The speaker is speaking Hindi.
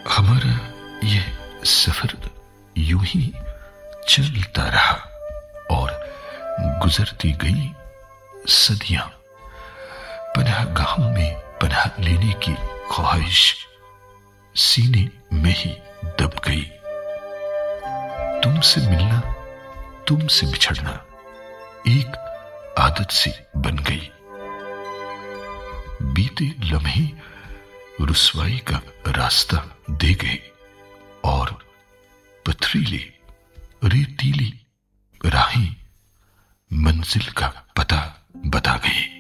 हमारा यह सफर यूं ही चलता रहा और गुजरती गई सदियां। पनाह गाहों में पनाह लेने की ख्वाहिश सीने में ही दब गई। तुमसे मिलना, तुमसे बिछड़ना एक आदत सी बन गई। बीते लम्हे रुसवाई का रास्ता दे गए और पथरीली रेतीली राहें मंजिल का पता बता गई।